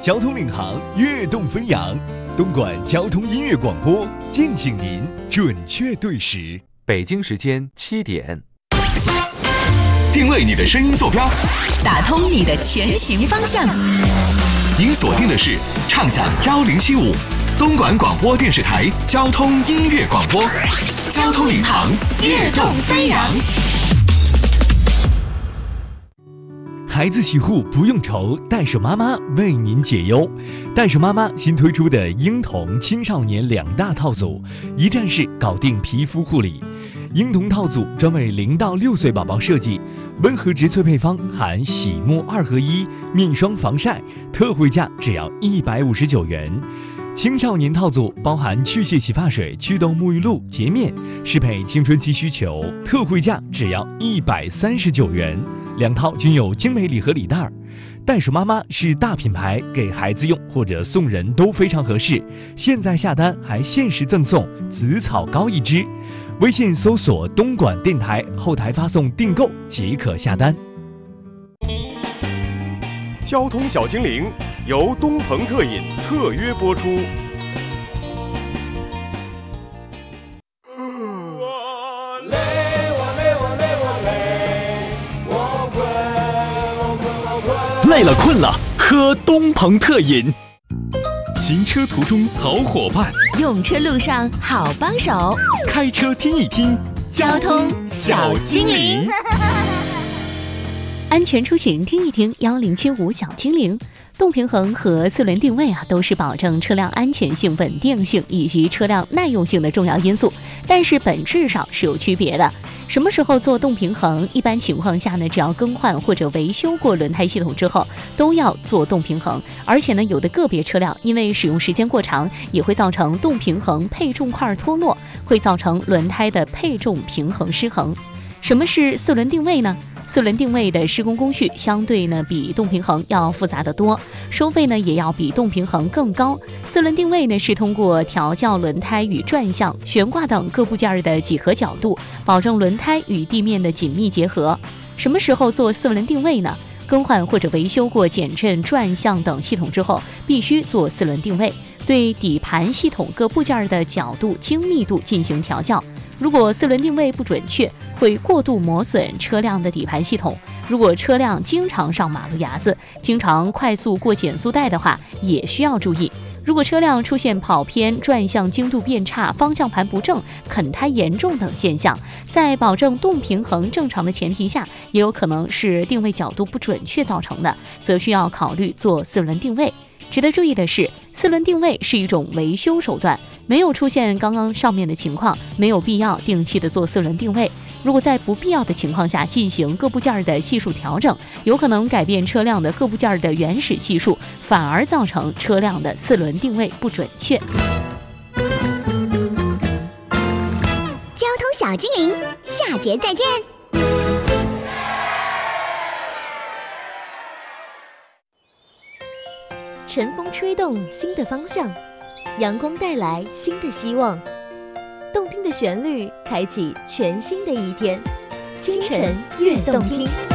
交通领航，跃动飞扬。东莞交通音乐广播，敬请您准确对时。 北京时间7点。 定位你的声音坐标， 打通你的前行方向。 您锁定的是畅享1075东莞广播电视台交通音乐广播，交通领航，跃动飞扬。 孩子洗护不用愁，袋鼠妈妈为您解忧。袋鼠妈妈新推出的婴童青少年2大套组，一站式搞定皮肤护理。婴童套组专为0到6岁宝宝设计，温和植萃配方含洗沐2合1、面霜防晒，特惠价只要159元。青少年套组包含去屑洗发水、祛痘沐浴露、洁面，适配青春期需求，特惠价只要139元。2套均有精美礼盒礼袋。袋鼠妈妈是大品牌，给孩子用或者送人都非常合适。现在下单还限时赠送紫草膏1支。微信搜索东莞电台，后台发送订购即可下单。 交通小精灵由东鹏特饮特约播出。 累了困了，喝东鹏特饮。行车途中好伙伴， 用车路上好帮手， 开车听一听交通小精灵。安全出行听一听1075小精灵。动平衡和4轮定位都是保证车辆安全性、稳定性以及车辆耐用性的重要因素，但是本质上是有区别的。什么时候做动平衡？一般情况下只要更换或者维修过轮胎系统之后，都要做动平衡。而且有的个别车辆因为使用时间过长，也会造成动平衡配重块脱落，会造成轮胎的配重平衡失衡。什么是4轮定位呢？4轮定位的施工工序相对比动平衡要复杂得多，收费也要比动平衡更高。4轮定位是通过调校轮胎与转向、悬挂等各部件的几何角度，保证轮胎与地面的紧密结合。什么时候做4轮定位呢？更换或者维修过减震、转向等系统之后，必须做4轮定位，对底盘系统各部件的角度、精密度进行调校。如果4轮定位不准确，会过度磨损车辆的底盘系统。如果车辆经常上马路牙子，经常快速过减速带的话，也需要注意。如果车辆出现跑偏、转向精度变差、方向盘不正、啃胎严重等现象，在保证动平衡正常的前提下，也有可能是定位角度不准确造成的，则需要考虑做4轮定位。值得注意的是，4轮定位是一种维修手段，没有出现刚刚上面的情况，没有必要定期的做4轮定位。如果在不必要的情况下进行各部件的系数调整，有可能改变车辆的各部件的原始系数，反而造成车辆的4轮定位不准确。 交通小精灵，下节再见。 晨风吹动新的方向，阳光带来新的希望，动听的旋律开启全新的一天。清晨悦动听。